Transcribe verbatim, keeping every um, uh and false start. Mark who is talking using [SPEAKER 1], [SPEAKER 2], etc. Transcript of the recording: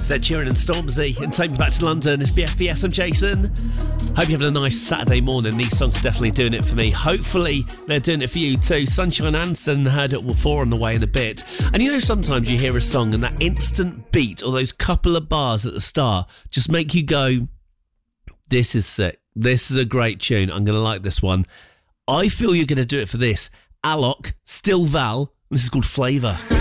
[SPEAKER 1] Ed Sheeran and Stormzy and Take Me Back to London. It's B F B S, I'm Jason. Hope you're having a nice Saturday morning. These songs are definitely doing it for me. Hopefully they're doing it for you too. Sunshine Anson heard it four on the way in a bit. And you know, sometimes you hear a song and that instant beat or those couple of bars at the start just make you go, this is sick. This is a great tune. I'm going to like this one. I feel you're going to do it for this. Alok, Still Val. This is called Flavour.